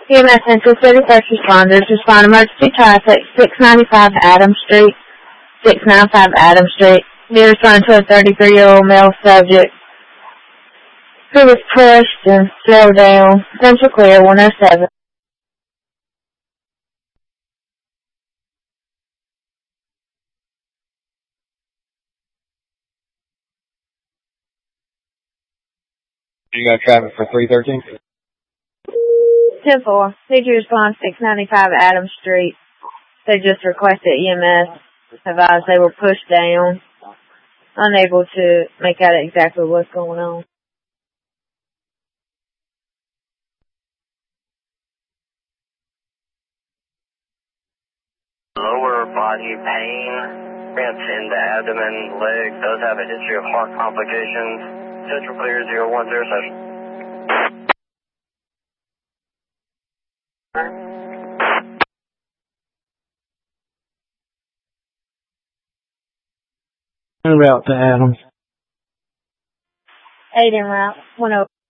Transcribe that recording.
EMS Central City First Responders respond emergency traffic 695 Adams Street, 695 Adams Street. They respond to a 33-year-old male subject who was pushed and fell down. Central Clear 107. You got traffic for 313? 10-4. Need to respond 695 Adams Street. They just requested EMS. Advised they were pushed down. Unable to make out exactly what's going on. Lower body pain, cramps in the abdomen, leg, does have a history of heart complications. Central Clear 0107. En route to Adams. 8 en route. 10.